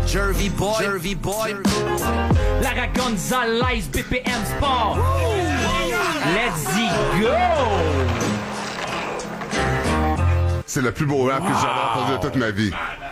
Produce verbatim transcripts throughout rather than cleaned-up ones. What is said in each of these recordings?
Jervy Boy, Jervy Boy. Lara Gonzalez, B P M Sport. Let's go! C'est le plus beau rap wow. que j'ai entendu de toute ma vie.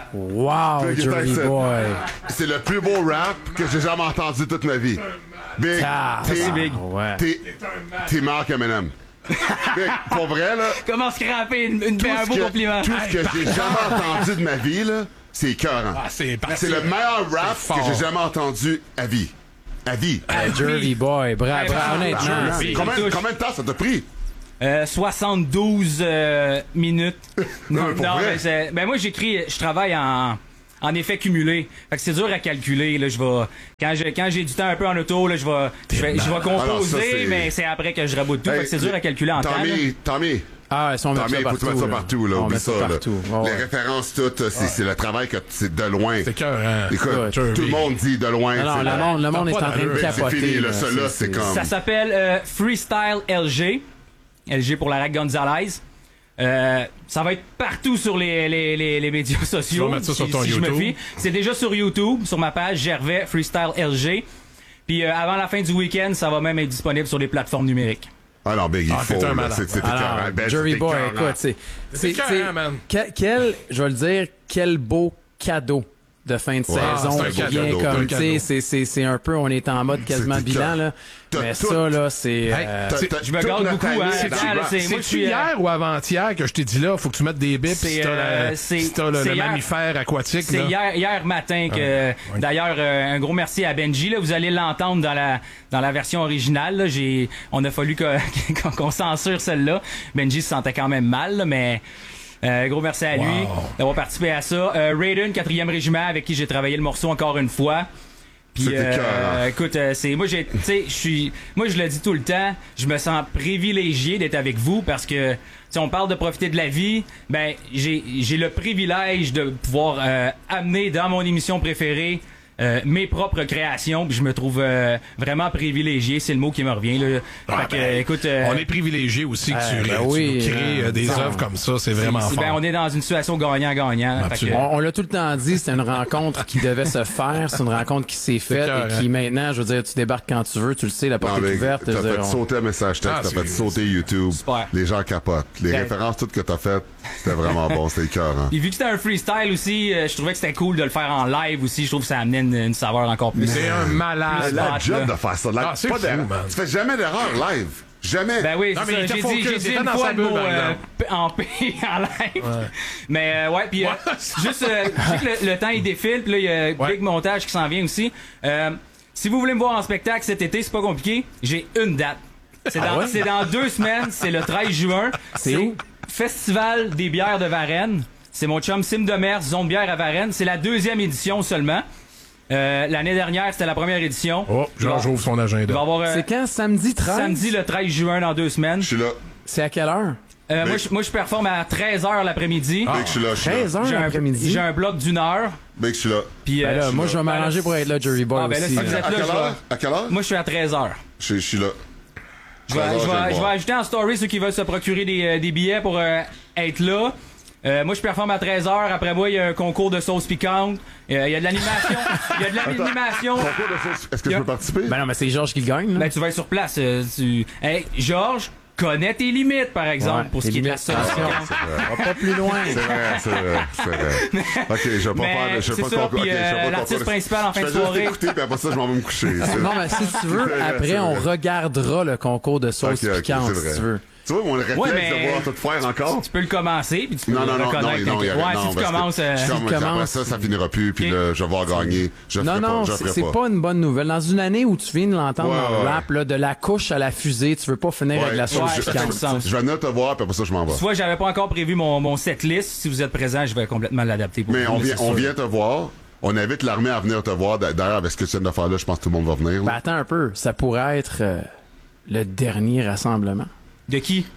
Wow, Jervy Boy. C'est le plus beau rap que j'ai jamais entendu de toute ma vie. Big, ah, t'es, big. Ouais. t'es, t'es Marc Eminem. Big, pour vrai, là. Comment scraper une, une, un beau que, compliment? Tout ce que j'ai jamais entendu de ma vie, là, c'est écœurant. Ah, c'est, c'est le meilleur rap que j'ai jamais entendu à vie. À vie. Hey, Jervy Boy, bravo, bravo, honnêtement. Combien, combien de temps ça t'a pris? Euh, soixante-douze euh, minutes. non, pour non vrai? mais c'est, ben moi j'écris, je travaille en en effet cumulé. Fait que c'est dur à calculer là, je vais quand je quand j'ai du temps un peu en auto là, je vais je vais, je vais composer alors, ça, c'est... mais c'est après que je raboute tout. Hey, fait que c'est dur à calculer en temps. Tommy, Tommy. Ah, ils sont mettre ça partout. Faut mettre ça partout, là. Oublie ça, partout. là. Oh, les ouais. références toutes, c'est, ouais. c'est le travail que c'est de loin. C'est cœur, hein. Écoute, ouais, tout le monde dit de loin. Non, non le monde, le monde est en train de capoter. C'est fini, là. Ça, là, c'est comme. Ça s'appelle euh, Freestyle L G. L G pour Lara Gonzalez. Euh, ça va être partout sur les, les, les, les médias sociaux. Tu vas mettre ça sur si, ton si YouTube. Je me fie. C'est déjà sur YouTube, sur ma page Gervais Freestyle L G. Puis euh, avant la fin du week-end, ça va même être disponible sur les plateformes numériques. Alors, Big, il ah, faut, là, c'est, c'est Alors, ben, Jervy Boy, écoute, c'est, c'est, c'est, c'est quel, quel, je vais le dire, quel beau cadeau de fin de ouais, saison, c'est un bien cadeau, comme, tu sais, c'est, c'est, c'est un peu, on est en mode quasiment bilan, là. T'as mais tout. Ça, là, c'est, hey, euh, t'as, t'as, je me garde beaucoup, hein. C'est, c'est, c'est, c'est, moi, c'est hier euh... ou avant-hier que je t'ai dit là, faut que tu mettes des bips si t'as, euh, la, si t'as le, le mammifère aquatique, c'est là. hier, hier matin que, euh, ouais. d'ailleurs, euh, un gros merci à Benji, là. Vous allez l'entendre dans la, dans la version originale, là. J'ai, on a fallu que, qu'on censure celle-là. Benji se sentait quand même mal, là, mais, Euh, gros merci à lui wow. d'avoir participé à ça. Euh, Raiden, quatrième régiment, avec qui j'ai travaillé le morceau encore une fois. Puis euh, écoute, euh, c'est moi j'ai, tu sais, je suis, moi je le dis tout le temps, je me sens privilégié d'être avec vous parce que si on parle de profiter de la vie, ben j'ai j'ai le privilège de pouvoir euh, amener dans mon émission préférée Euh, mes propres créations, puis je me trouve euh, vraiment privilégié, c'est le mot qui me revient là. Ah, fait que, ben, écoute, euh, on est privilégié aussi que euh, tu, ben tu oui, crées euh, des œuvres comme ça, c'est vraiment c'est, fort. Ben, on est dans une situation gagnant-gagnant. Fait que, on, on l'a tout le temps dit, c'était une rencontre qui devait se faire, c'est une rencontre qui s'est faite et qui hein. maintenant, je veux dire, tu débarques quand tu veux, tu le sais, la porte non, est ouverte. T'as fait on... sauter un message texte, ah, t'as fait sauter YouTube, super. Les gens capotent, les ben, références toutes que t'as faites, c'était vraiment bon, c'était écœurant. Puis vu que c'était un freestyle aussi, euh, je trouvais que c'était cool de le faire en live aussi, je trouve que ça amenait une, une saveur encore plus. C'est un malade. La job de faire ça live. Ah, c'est pas fou, man. Tu fais jamais d'erreur live. Jamais. Ben oui, non, c'est mais ça. J'ai dit, j'ai dit une fois le mot euh, en P en live. Ouais. Mais euh, ouais, puis euh, juste, euh, je sais que le, le temps il défile, puis là il y a ouais. Big montage qui s'en vient aussi. Euh, si vous voulez me voir en spectacle cet été, c'est pas compliqué. J'ai une date. C'est dans, ah ouais? c'est dans deux semaines. C'est le treize juin. C'est, c'est où? Festival des bières de Varennes. C'est mon chum Sim Demers, Zone Bière à Varennes. C'est la deuxième édition seulement. Euh, l'année dernière, c'était la première édition. Oh, genre, j'ouvre son agenda. Avoir, euh, c'est quand? Samedi treize? Samedi le treize juin, dans deux semaines. Je suis là. C'est à quelle heure? Euh, moi, je, moi, je performe à treize heures l'après-midi. Ah, je suis là, je suis là. treize heures l'après-midi? J'ai un bloc d'une heure. Mec, je suis là. Puis, ben là, euh, moi, je vais m'arranger pour être là, Jervy Boy ah, ben là, aussi. Si vous êtes à, là, quelle heure? À quelle heure? Moi, je suis à treize heures. Je, je suis là. Je vais, je, vais, je vais ajouter en story ceux qui veulent se procurer des, euh, des billets pour euh, être là. Euh, moi, je performe à treize heures. Après moi, il y a un concours de sauce piquante. Il euh, y a de l'animation. Il y a de l'animation. Concours de sauce. Est-ce que a... je peux participer? Ben non, mais c'est Georges qui le gagne. Là. Ben, tu vas être sur place. Euh, tu... Hey, Georges, connais tes limites, par exemple, ouais, pour ce qui est de la sauce piquante. On va pas plus loin. C'est vrai, c'est vrai, c'est vrai. OK, je vais pas faire... Je vais pas ça, concours. Puis, okay, euh, l'artiste principal en fin de soirée. Je vais écouter, puis après ça, je m'en vais me coucher. Non, mais si tu veux, après, on regardera le concours de sauce okay, piquante, okay, si tu veux. Tu vois, mon réflexe ouais, de voir tout faire encore. Tu peux le commencer, puis tu peux non, le non, reconnaître. Non, non, non, ouais, non, si tu commences... Euh... Si tu commences, ça, ça finira plus, puis okay. là, je vais voir gagner. Je non, non, pas, je c'est pas. pas une bonne nouvelle. Dans une année où tu viens de l'entendre ouais, dans le ouais. rap, là, de la couche à la fusée, tu veux pas finir ouais, avec la sauce ouais, piquante. Je vais venir te voir, puis après ça, je m'en vais. Soit j'avais pas encore prévu mon, mon setlist. Si vous êtes présent, je vais complètement l'adapter pour Mais vous. on vient, on vient te voir. On invite l'armée à venir te voir. D'ailleurs, avec ce que tu viens de faire là, je pense que tout le monde va venir. Ben, attends un peu. Ça pourrait être euh, le dernier rassemblement. De qui?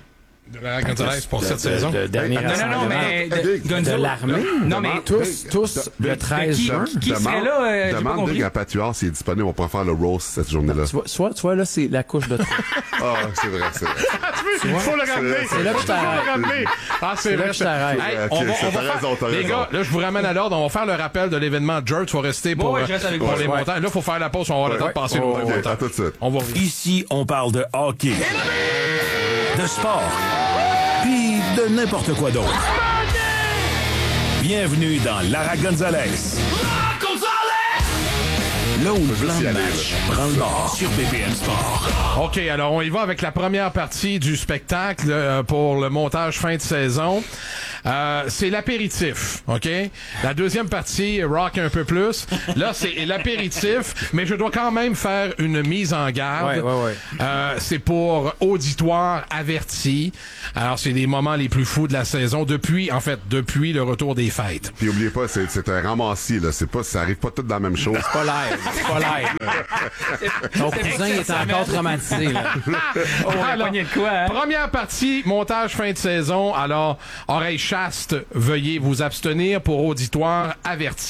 De Lara Gonzalez pour cette saison. De, de, de non, non, non, mais de, de l'armée. Non, mais tous, tous, le treize juin. Qui serait là? Euh, demande Big à Patuard s'il est disponible. On pourrait faire le roast cette journée-là. Tu vois, soit, tu vois, là, c'est la couche de trop. Ah, c'est vrai, c'est vrai. Il faut le ramener. C'est là que je t'arrête. Ah, c'est là vrai. que je t'arrête. Hey, on va, on va faire, les gars, là, je vous ramène à l'ordre. On va faire le rappel de l'événement. George, tu vas rester pour, bon, ouais, je reste avec pour vous. les Ouais. montants. Là, il faut faire la pause. On va avoir le temps de passer Oh, le okay, montant. à tout de suite. On va revenir. Ici, on parle de hockey, de sport, puis de n'importe quoi d'autre. Bienvenue dans Lara Gonzalez. Là où le plan de match prend le nord sur B P M Sport. OK, alors on y va avec la première partie du spectacle euh, pour le montage fin de saison. Euh, c'est l'apéritif, OK? La deuxième partie, rock un peu plus. Là, c'est l'apéritif, mais je dois quand même faire une mise en garde. Ouais, ouais, ouais. Euh, c'est pour auditoire averti. Alors, c'est les moments les plus fous de la saison depuis, en fait, depuis le retour des fêtes. Puis oubliez pas, c'est, c'est un ramassis, là. C'est pas, ça arrive pas tout dans la même chose. C'est pas live. C'est pas live. Ton cousin est encore traumatisé, là. Oh, on a Alors, pogné de quoi, hein? Première partie, montage fin de saison. Alors, oreille chaste, veuillez vous abstenir pour auditoire averti.